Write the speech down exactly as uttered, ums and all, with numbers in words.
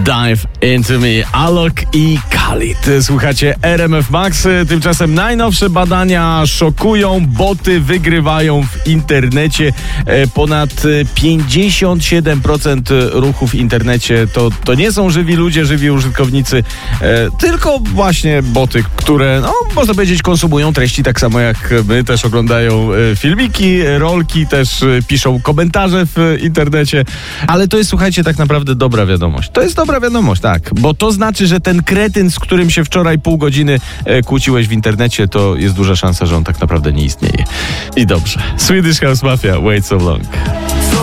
Dive Into Me, Alok i Khalid. Słuchacie R M F Max. Tymczasem najnowsze badania szokują. Boty wygrywają w internecie. Ponad pięćdziesiąt siedem procent ruchu w internecie to, to nie są żywi ludzie, żywi użytkownicy, tylko właśnie boty, które, no, można powiedzieć, konsumują treści tak samo jak my, też oglądają filmiki, rolki, też piszą komentarze w internecie. Ale to jest, słuchajcie, tak naprawdę dobra wiadomość. To jest dobra wiadomość, tak, bo to znaczy, że ten kretyn, z którym się wczoraj pół godziny e, kłóciłeś w internecie, to jest duża szansa, że on tak naprawdę nie istnieje. I dobrze. Swedish House Mafia, Wait So Long.